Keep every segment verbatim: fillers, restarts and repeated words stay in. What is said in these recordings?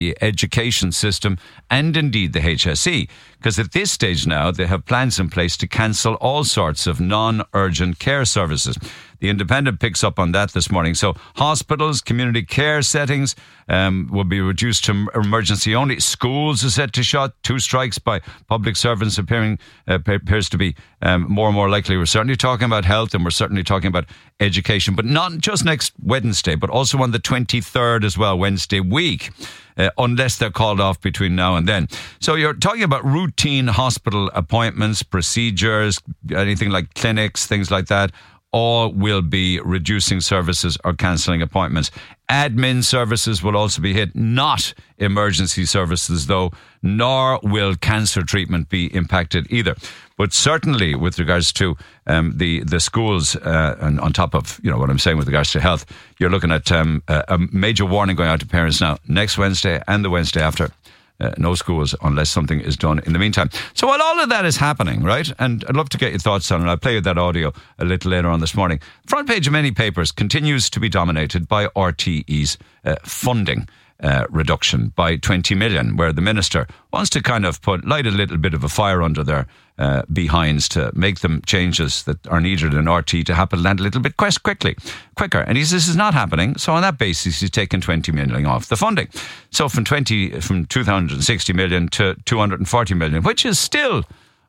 the education system and indeed the H S E, because at this stage now they have plans in place to cancel all sorts of non-urgent care services. The Independent picks up on that this morning. So hospitals, community care settings um, will be reduced to emergency only. Schools are set to shut. Two strikes by public servants appearing uh, appears to be um, more and more likely. We're certainly talking about health and we're certainly talking about education, but not just next Wednesday, but also on the twenty-third as well, Wednesday week. Uh, unless they're called off between now and then. So you're talking about routine hospital appointments, procedures, anything like clinics, things like that, all will be reducing services or cancelling appointments. Admin services will also be hit, not emergency services though, nor will cancer treatment be impacted either. But certainly with regards to um, the, the schools, uh, and on top of, you know, what I'm saying with regards to health, you're looking at um, a, a major warning going out to parents now, next Wednesday and the Wednesday after. Uh, no schools unless something is done in the meantime. So while all of that is happening, right, and I'd love to get your thoughts on it, I'll play you that audio a little later on this morning. Front page of many papers continues to be dominated by R T E's uh, funding uh, reduction by twenty million, where the minister wants to kind of put light a little bit of a fire under their uh, behinds to make them changes that are needed in R T to happen land a little bit quest quickly, quicker. And he says this is not happening. So on that basis, he's taken twenty million off the funding. So from twenty, from two hundred sixty million to two hundred forty million, which is still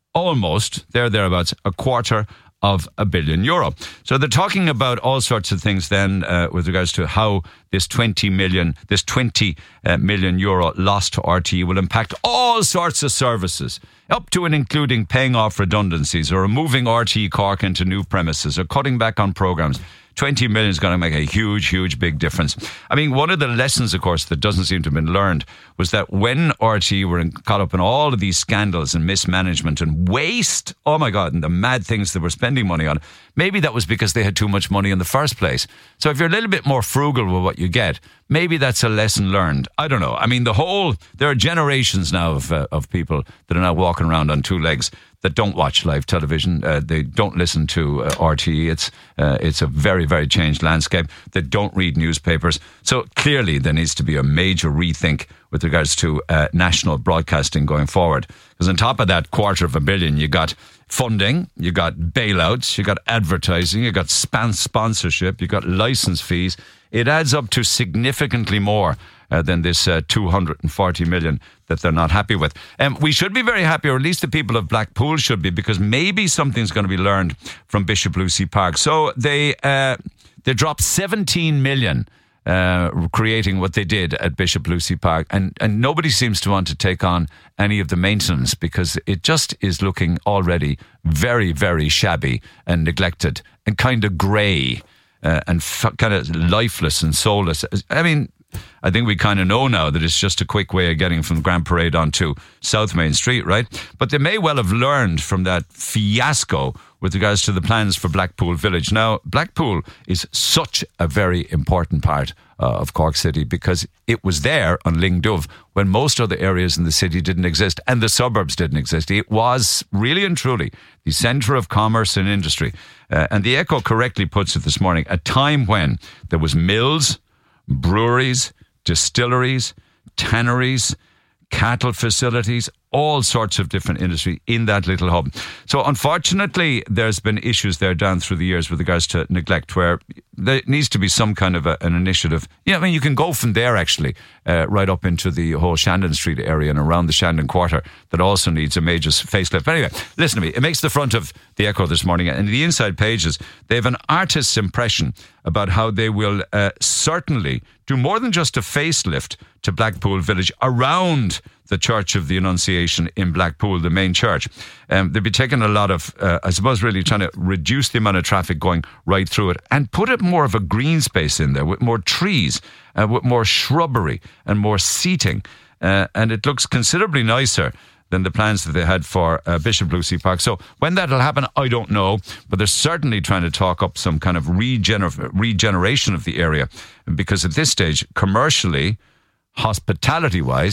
almost there, thereabouts, a quarter of a billion euro. So they're talking about all sorts of things then uh, with regards to how this twenty million, this twenty uh, million euro loss to R T E will impact all sorts of services, up to and including paying off redundancies or moving R T E Cork into new premises or cutting back on programmes. twenty million is going to make a huge, huge, big difference. I mean, one of the lessons, of course, that doesn't seem to have been learned was that when R T E were in, caught up in all of these scandals and mismanagement and waste, oh my God, and the mad things they were spending money on, maybe that was because they had too much money in the first place. So if you're a little bit more frugal with what you get, maybe that's a lesson learned. I don't know. I mean, the whole, there are generations now of uh, of people that are now walking around on two legs that don't watch live television. Uh, they don't listen to uh, R T E. It's uh, it's a very, very changed landscape. They don't read newspapers. So clearly there needs to be a major rethink with regards to uh, national broadcasting going forward. Because on top of that quarter of a billion, you got funding, you got bailouts, you got advertising, you got span sponsorship, you got license fees. It adds up to significantly more uh, than this uh, two hundred forty million that they're not happy with. And um, we should be very happy, or at least the people of Blackpool should be, because maybe something's going to be learned from Bishop Lucy Park. So they uh, they dropped seventeen million uh, creating what they did at Bishop Lucy Park, and, and nobody seems to want to take on any of the maintenance because it just is looking already very, very shabby and neglected and kind of grey. Uh, and f- kind of lifeless and soulless. I mean, I think we kind of know now that it's just a quick way of getting from the Grand Parade onto South Main Street, right? But they may well have learned from that fiasco with regards to the plans for Blackpool Village. Now, Blackpool is such a very important part uh, of Cork City because it was there on Lingdove when most other areas in the city didn't exist and the suburbs didn't exist. It was really and truly the centre of commerce and industry. Uh, and the Echo correctly puts it this morning, a time when there was mills, breweries, distilleries, tanneries, cattle facilities, all sorts of different industry in that little hub. So unfortunately, there's been issues there down through the years with regards to neglect, where there needs to be some kind of a, an initiative. Yeah, I mean, you can go from there actually uh, right up into the whole Shandon Street area and around the Shandon Quarter that also needs a major facelift. But anyway, listen to me. It makes the front of the Echo this morning, and the inside pages, they have an artist's impression about how they will uh, certainly do more than just a facelift to Blackpool Village around the Church of the Annunciation in Blackpool, the main church. Um, they'll be taking a lot of, uh, I suppose, really trying to reduce the amount of traffic going right through it and put it more of a green space in there with more trees, uh, with more shrubbery and more seating. Uh, and it looks considerably nicer than the plans that they had for uh, Bishop Lucy Park. So when that'll happen, I don't know, but they're certainly trying to talk up some kind of regener- regeneration of the area, because at this stage, commercially, hospitality-wise,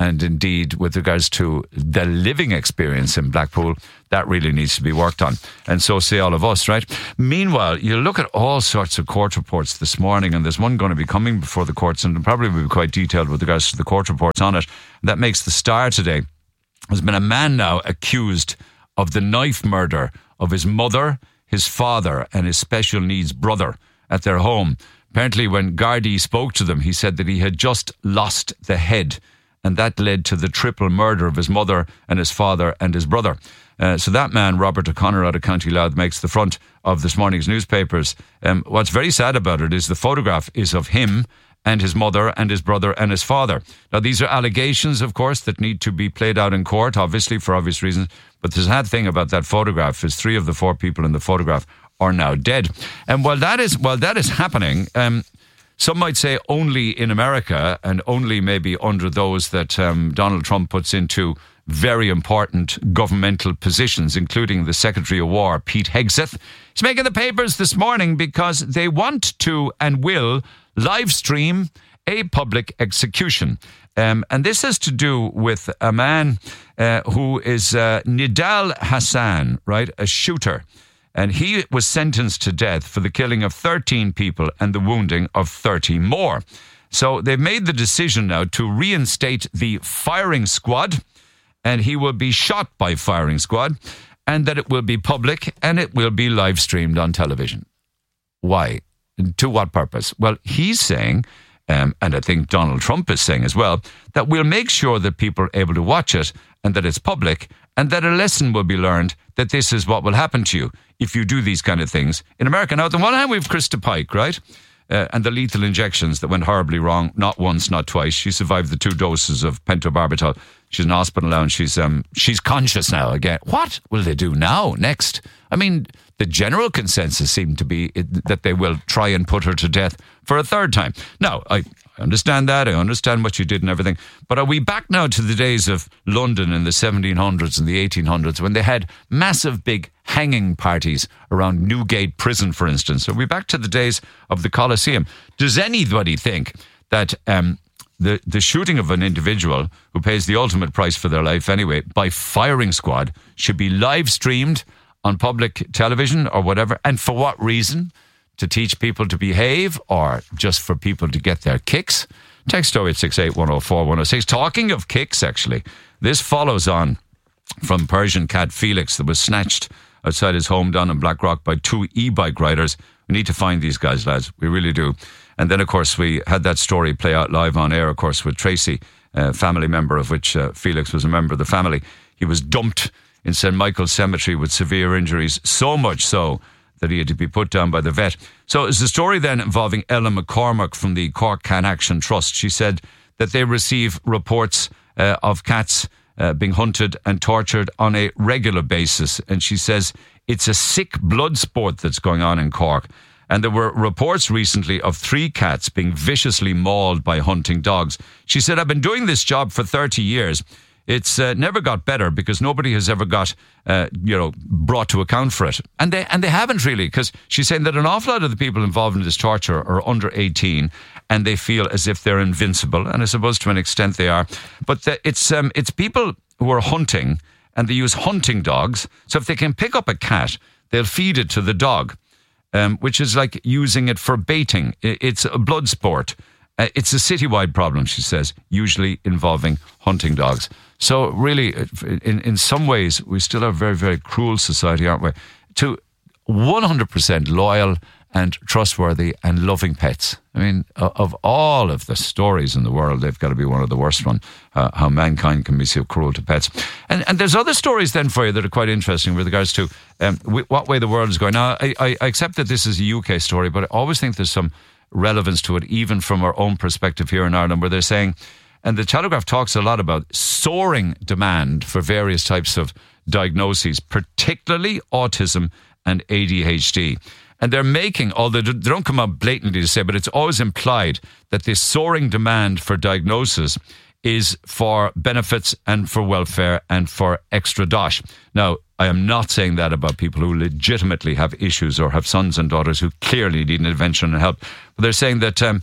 And indeed, with regards to the living experience in Blackpool, that really needs to be worked on. And so say all of us, right? Meanwhile, you look at all sorts of court reports this morning, and there's one going to be coming before the courts, and probably will be quite detailed with regards to the court reports on it. That makes the Star today. There's been a man now accused of the knife murder of his mother, his father, and his special needs brother at their home. Apparently, when Gardaí spoke to them, he said that he had just lost the head, and that led to the triple murder of his mother and his father and his brother. Uh, so that man, Robert O'Connor out of County Louth, makes the front of this morning's newspapers. Um, what's very sad about it is the photograph is of him and his mother and his brother and his father. Now, these are allegations, of course, that need to be played out in court, obviously, for obvious reasons. But the sad thing about that photograph is three of the four people in the photograph are now dead. And while that is, while that is happening... Um, Some might say only in America, and only maybe under those that um, Donald Trump puts into very important governmental positions, including the Secretary of War, Pete Hegseth. He's making the papers this morning because they want to and will live stream a public execution. Um, and this has to do with a man uh, who is uh, Nidal Hassan, right, a shooter. And he was sentenced to death for the killing of thirteen people and the wounding of thirty more. So they've made the decision now to reinstate the firing squad, and he will be shot by firing squad, and that it will be public and it will be live streamed on television. Why? To what purpose? Well, he's saying, um, and I think Donald Trump is saying as well, that we'll make sure that people are able to watch it and that it's public, and that a lesson will be learned that this is what will happen to you if you do these kind of things in America. Now, on the one hand, we have Krista Pike, right? Uh, and the lethal injections that went horribly wrong, not once, not twice. She survived the two doses of pentobarbital. She's in hospital now, and she's um, she's conscious now again. What will they do now, next? I mean, the general consensus seemed to be it, that they will try and put her to death for a third time. Now, I I understand that. I understand what you did and everything. But are we back now to the days of London in the seventeen hundreds and the eighteen hundreds when they had massive big hanging parties around Newgate Prison, for instance? Are we back to the days of the Colosseum? Does anybody think that um, the, the shooting of an individual who pays the ultimate price for their life anyway by firing squad should be live streamed on public television or whatever? And for what reason? To teach people to behave, or just for people to get their kicks? Text oh eight six eight, one oh four, one oh six. Talking of kicks, actually, this follows on from Persian cat Felix that was snatched outside his home down in Blackrock by two e-bike riders. We need to find these guys, lads. We really do. And then, of course, we had that story play out live on air, of course, with Tracy, a family member of which uh, Felix was a member of the family. He was dumped in Saint Michael's Cemetery with severe injuries, so much so that he had to be put down by the vet. So it's a story then involving Ellen McCormack from the Cork Cat Action Trust. She said that they receive reports uh, of cats uh, being hunted and tortured on a regular basis. And she says it's a sick blood sport that's going on in Cork. And there were reports recently of three cats being viciously mauled by hunting dogs. She said, I've been doing this job for thirty years. It's uh, never got better because nobody has ever got, uh, you know, brought to account for it. And they and they haven't really, because she's saying that an awful lot of the people involved in this torture are under eighteen and they feel as if they're invincible. And I suppose to an extent they are. But the, it's um, it's people who are hunting and they use hunting dogs. So if they can pick up a cat, they'll feed it to the dog, um, which is like using it for baiting. It's a blood sport. Uh, it's a citywide problem, she says, usually involving hunting dogs. So really, in, in some ways, we still are a very, very cruel society, aren't we? To one hundred percent loyal and trustworthy and loving pets. I mean, of all of the stories in the world, they've got to be one of the worst ones, uh, how mankind can be so cruel to pets. And and there's other stories then for you that are quite interesting with regards to um, what way the world is going. Now, I, I accept that this is a U K story, but I always think there's some relevance to it, even from our own perspective here in Ireland, where they're saying, and the Telegraph talks a lot about soaring demand for various types of diagnoses, particularly autism and A D H D. And they're making, although they don't come out blatantly to say, but it's always implied that this soaring demand for diagnosis is for benefits and for welfare and for extra dosh. Now, I am not saying that about people who legitimately have issues or have sons and daughters who clearly need intervention and help. But they're saying that um,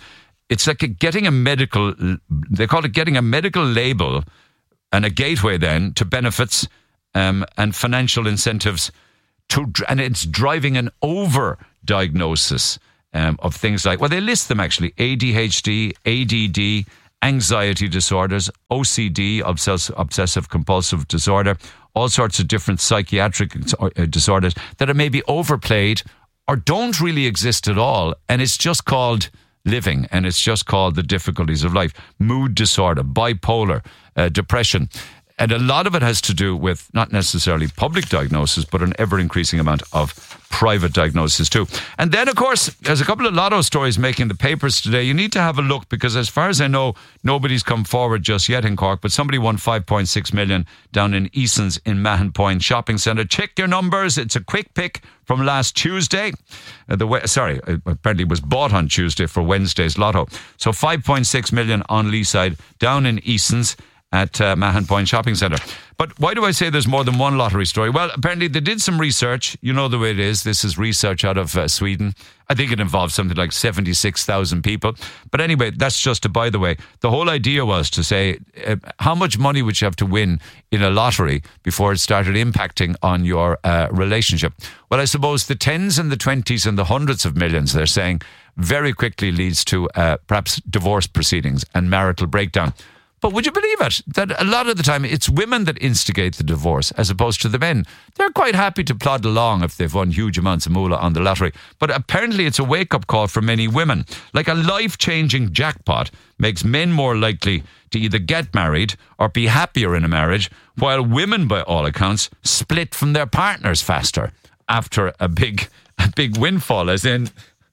it's like a, getting a medical, they call it getting a medical label and a gateway then to benefits um, and financial incentives, to, and it's driving an over-diagnosis um, of things like, well, they list them actually, A D H D, A D D, anxiety disorders, O C D, obsess- obsessive-compulsive disorder, all sorts of different psychiatric disorders that are maybe overplayed or don't really exist at all, and it's just called living, and it's just called the difficulties of life. Mood disorder, bipolar, uh, depression. And a lot of it has to do with not necessarily public diagnosis, but an ever-increasing amount of private diagnosis too. And then, of course, there's a couple of lotto stories making the papers today. You need to have a look because as far as I know, nobody's come forward just yet in Cork, but somebody won five point six million down in Eason's in Mahon Point Shopping Centre. Check your numbers. It's a quick pick from last Tuesday. Uh, the Sorry, apparently it was bought on Tuesday for Wednesday's lotto. So five point six million on Leeside down in Eason's at uh, Mahon Point Shopping Centre. But why do I say there's more than one lottery story? Well, apparently they did some research. You know the way it is. This is research out of uh, Sweden. I think it involves something like seventy-six thousand people. But anyway, that's just a by the way. The whole idea was to say, uh, how much money would you have to win in a lottery before it started impacting on your uh, relationship? Well, I suppose the tens and the twenties and the hundreds of millions, they're saying, very quickly leads to uh, perhaps divorce proceedings and marital breakdown. But would you believe it? That a lot of the time it's women that instigate the divorce as opposed to the men. They're quite happy to plod along if they've won huge amounts of moolah on the lottery. But apparently it's a wake-up call for many women. Like a life-changing jackpot makes men more likely to either get married or be happier in a marriage, while women, by all accounts, split from their partners faster after a big, a big windfall, as in...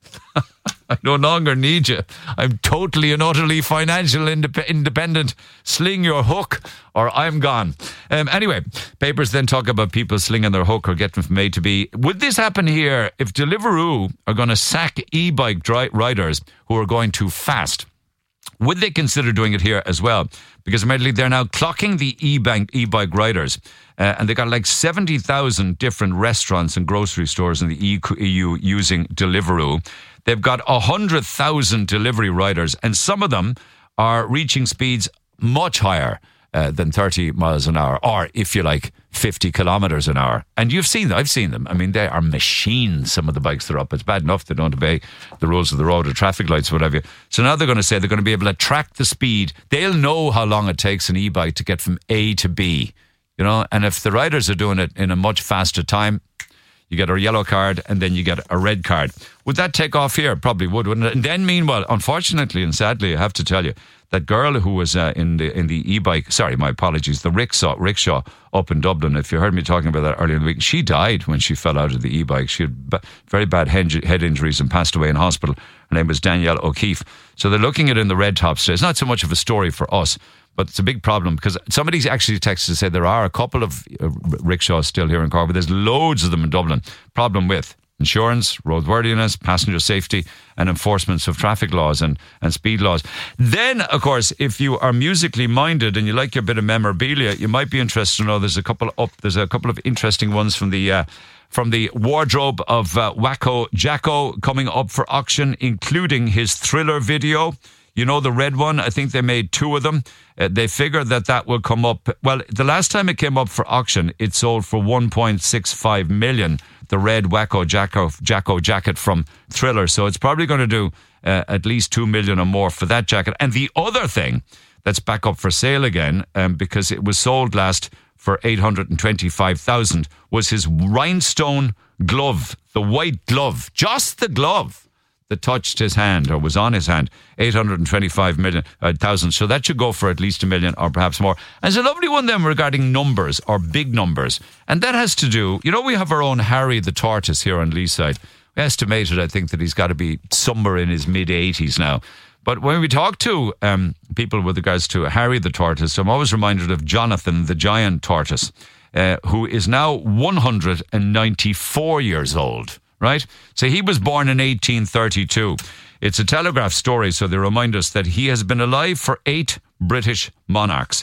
I no longer need you. I'm totally and utterly financial indep- independent. Sling your hook or I'm gone. Um, anyway, papers then talk about people slinging their hook or getting from A to B. Would this happen here if Deliveroo are going to sack e-bike dri- riders who are going too fast? Would they consider doing it here as well? Because admittedly, they're now clocking the e-bike, e-bike riders. Uh, and they got like seventy thousand different restaurants and grocery stores in the E U using Deliveroo. They've got one hundred thousand delivery riders, and some of them are reaching speeds much higher uh, than thirty miles an hour, or if you like, fifty kilometres an hour. And you've seen them, I've seen them. I mean, they are machines, some of the bikes they're up. It's bad enough they don't obey the rules of the road or traffic lights, whatever. So now they're going to say they're going to be able to track the speed. They'll know how long it takes an e-bike to get from A to B. You know, and if the riders are doing it in a much faster time, you get a yellow card and then you get a red card. Would that take off here? Probably would, wouldn't it? And then meanwhile, unfortunately and sadly, I have to tell you, that girl who was uh, in the in the e-bike, sorry, my apologies, the rickshaw, rickshaw up in Dublin, if you heard me talking about that earlier in the week, she died when she fell out of the e-bike. She had b- very bad head injuries and passed away in hospital. Her name was Danielle O'Keefe. So they're looking at it in the red top. So it's not so much of a story for us, but it's a big problem because somebody's actually texted to say there are a couple of uh, rickshaws still here in Cork, but there's loads of them in Dublin. Problem with insurance, roadworthiness, passenger safety, and enforcements of traffic laws and, and speed laws. Then, of course, if you are musically minded and you like your bit of memorabilia, you might be interested to know there's a couple up. There's a couple of interesting ones from the uh, from the wardrobe of uh, Wacko Jacko coming up for auction, including his Thriller video. You know, the red one, I think they made two of them. Uh, they figure that that will come up. Well, the last time it came up for auction, it sold for one point six five million, the red Wacko Jacko, Jacko jacket from Thriller. So it's probably going to do uh, at least two million or more for that jacket. And the other thing that's back up for sale again, um, because it was sold last for eight hundred twenty-five thousand, was his rhinestone glove, the white glove, just the glove that touched his hand or was on his hand, eight hundred twenty-five million, uh, thousand. So that should go for at least a million or perhaps more. And there's a lovely one then regarding numbers or big numbers. And that has to do, you know, we have our own Harry the Tortoise here on Leeside. We estimated, I think, that he's got to be somewhere in his mid eighties now. But when we talk to um, people with regards to Harry the Tortoise, I'm always reminded of Jonathan the Giant Tortoise, uh, who is now one hundred ninety-four years old. Right? So he was born in eighteen thirty-two. It's a Telegraph story, so they remind us that he has been alive for eight British monarchs.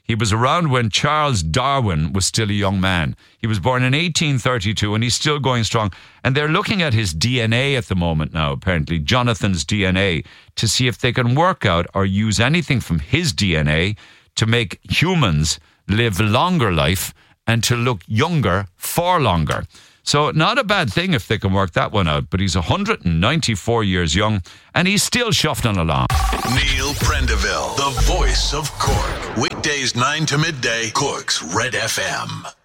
He was around when Charles Darwin was still a young man. He was born in eighteen thirty-two and he's still going strong. And they're looking at his D N A at the moment now, apparently, Jonathan's D N A, to see if they can work out or use anything from his D N A to make humans live longer life and to look younger for longer. So not a bad thing if they can work that one out. But he's one hundred ninety-four years young and he's still shuffling along. Neil Prendeville, the voice of Cork. Weekdays nine to midday, Cork's Red F M.